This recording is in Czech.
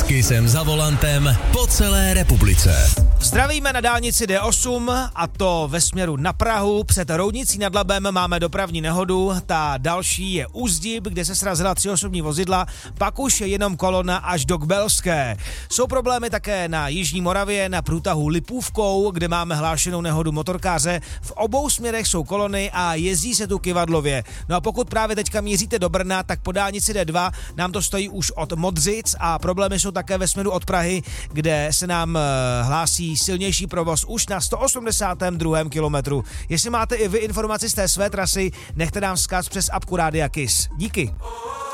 Kissem za volantem po celé republice. Zdravíme na dálnici D8 a to ve směru na Prahu. Před Roudnicí nad Labem máme dopravní nehodu, ta další je u Zdib, kde se srazila 3 osobní vozidla, pak už je jenom kolona až do Kbelské. Jsou problémy také na Jižní Moravě, na průtahu Lipůvkou, kde máme hlášenou nehodu motorkáře. V obou směrech jsou kolony a jezdí se tu kyvadlově. No a pokud právě teďka míříte do Brna, tak po dálnici D2 nám to stojí už od Modřic a problémy jsou také ve směru od Prahy, kde se nám hlásí silnější provoz už na 182. kilometru. Jestli máte i vy informaci z té své trasy, nechte nám vzkaz přes apku Rádia Kiss. Díky.